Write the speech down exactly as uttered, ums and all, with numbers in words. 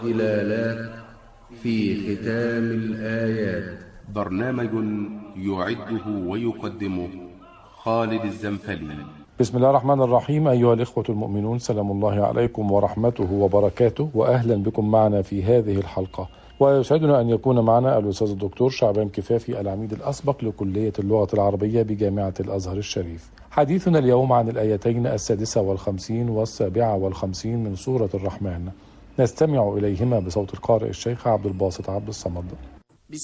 هلالات في ختام الآيات. برنامج يعده ويقدمه خالد الزنفلي. بسم الله الرحمن الرحيم. أيها الإخوة المؤمنون، سلام الله عليكم ورحمته وبركاته، وأهلا بكم معنا في هذه الحلقة. ويسعدنا أن يكون معنا الأستاذ الدكتور شعبان كفافي، العميد الأسبق لكلية اللغة العربية بجامعة الأزهر الشريف. حديثنا اليوم عن الآيتين السادسة والخمسين والسابعة والخمسين من سورة الرحمن، نستمع إليهما بصوت القارئ الشيخ عبد الباسط عبد الصمد.